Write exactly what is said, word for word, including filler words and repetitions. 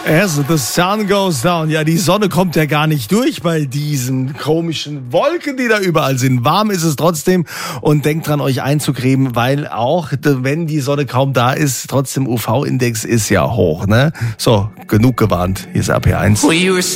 As the sun goes down. Ja, die Sonne kommt ja gar nicht durch bei diesen komischen Wolken, die da überall sind. Warm ist es trotzdem und denkt dran, euch einzucremen, weil auch, wenn die Sonne kaum da ist, trotzdem U V-Index ist ja hoch, ne? So, genug gewarnt. Hier ist A P eins.